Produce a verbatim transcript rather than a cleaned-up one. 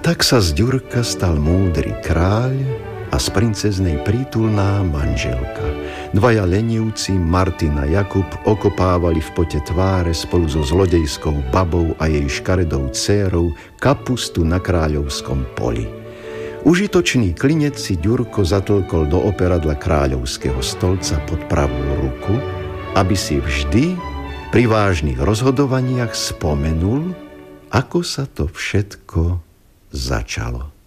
Tak sa z Ďurka stal múdry kráľ a z princeznej prítulná manželka. Dvaja lenivci, Martin a Jakub, okopávali v pote tváre spolu so zlodejskou babou a jej škaredou dcérou kapustu na kráľovskom poli. Užitočný klinec si Ďurko zatlkol do operadla kráľovského stolca pod pravú ruku, aby si vždy pri vážnych rozhodovaniach spomenul, ako sa to všetko začalo.